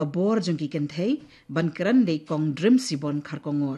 bor jong ki ken thei ban kran dei kong dream sibon khar kongor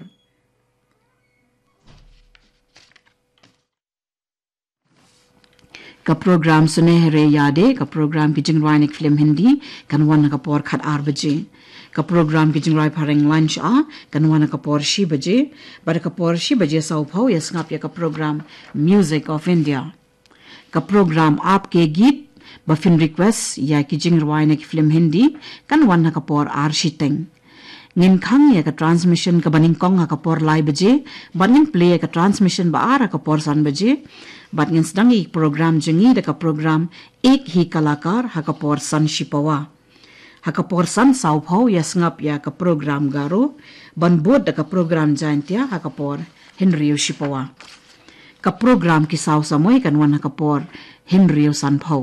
ka program sune re yade ka program ki jingwainik film hindi kan wan ka por khat 8 baje ka program ki jingrai phareng lunch a kan wan ka por shi baje bar ka por shi baje sau phau yes ngap ya ka program music of india ka program aapke geet ba film request ya ki jingwainik film hindi kan wan ka por ar shiteng ngin khang ya ka transmission ka baning kong ka por live baje baning play ka transmission ba ara ka por san baje bat ngin sdangi program jengi da ka program ek hi kalakar ha ka por san shipawa ha ka por san sau phau ya ngap ya ka program garo ban bod da ka program jantia ha ka por henry shipawa ka program ki sau samoy kan wan ha ka por henry san phau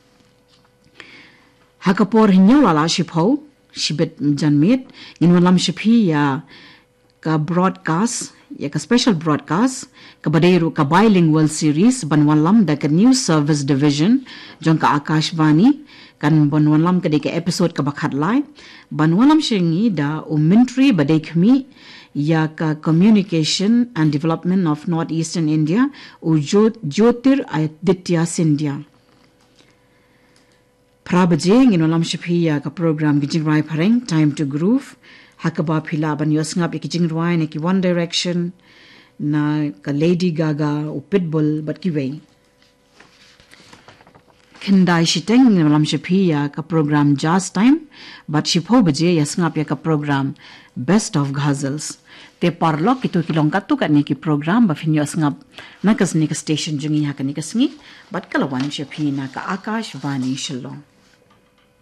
ha ka por hinyo la shiphau shibet janmit ngin walam shiphi ya ka broadcast ya ka special broadcast ka baderu ka bilingual series banwalam da ka news service division jong ka akashvani kan banwalam ka de ka episode ka bakhat lai banwalam shingi da umintri badekmi ya ka communication and development of northeastern india u jyotir aditya sindhya Prabajeng in Olam Shapia ka program gijing rai pareng time to groove hakaba phila ban yosngap ikijing rai ne ki one direction na ka Lady Gaga o Pitbull but ki way kendai shiteng in Olam Shapia ka program jazz time but shipho baje yasngap ya ka program best of ghazals te parlok itu kilong katu kan ni ki program ba fin yosngap nakas ni ka station jungi hakani kasngi but kalawan shapina ka Akash Vani Shillong